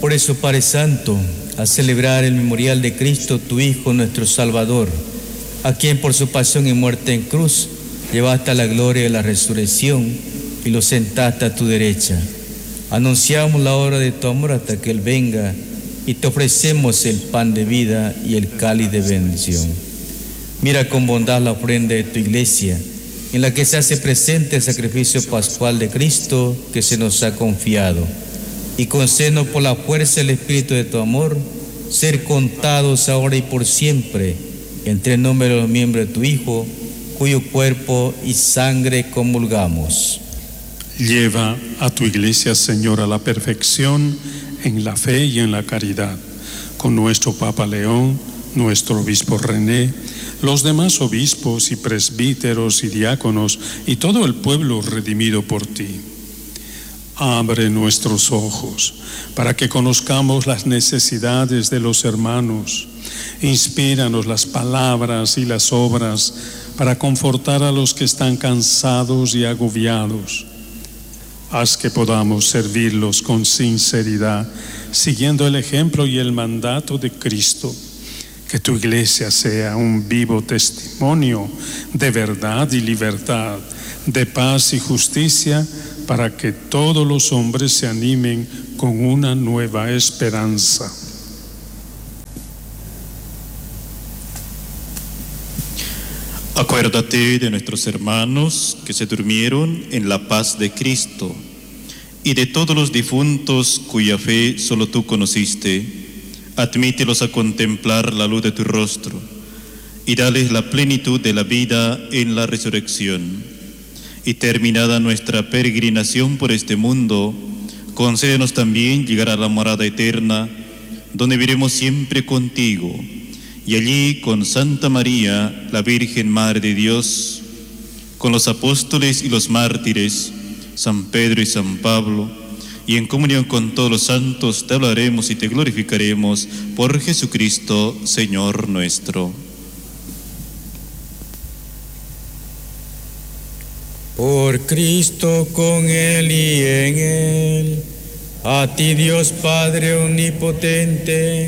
Por eso, Padre Santo, a celebrar el memorial de Cristo, tu Hijo, nuestro Salvador, a quien por su pasión y muerte en cruz llevaste a la gloria de la resurrección y lo sentaste a tu derecha. Anunciamos la hora de tu amor hasta que Él venga y te ofrecemos el pan de vida y el cáliz de bendición. Mira con bondad la ofrenda de tu iglesia, en la que se hace presente el sacrificio pascual de Cristo que se nos ha confiado, y concédenos por la fuerza del Espíritu de tu amor, ser contados ahora y por siempre entre el nombre de los miembros de tu Hijo, cuyo cuerpo y sangre comulgamos. Lleva a tu iglesia, Señor, a la perfección en la fe y en la caridad, con nuestro Papa León, nuestro obispo René, los demás obispos y presbíteros y diáconos y todo el pueblo redimido por ti. Abre nuestros ojos para que conozcamos las necesidades de los hermanos. Inspíranos las palabras y las obras para confortar a los que están cansados y agobiados. Haz que podamos servirlos con sinceridad, siguiendo el ejemplo y el mandato de Cristo. Que tu iglesia sea un vivo testimonio de verdad y libertad, de paz y justicia, para que todos los hombres se animen con una nueva esperanza. Acuérdate de nuestros hermanos que se durmieron en la paz de Cristo y de todos los difuntos cuya fe solo tú conociste. Admítelos a contemplar la luz de tu rostro y dales la plenitud de la vida en la resurrección. Y terminada nuestra peregrinación por este mundo, concédenos también llegar a la morada eterna, donde viviremos siempre contigo. Y allí con Santa María, la Virgen Madre de Dios, con los apóstoles y los mártires, San Pedro y San Pablo, y en comunión con todos los santos te hablaremos y te glorificaremos por Jesucristo, Señor nuestro. Por Cristo, con Él y en Él, a ti Dios Padre omnipotente,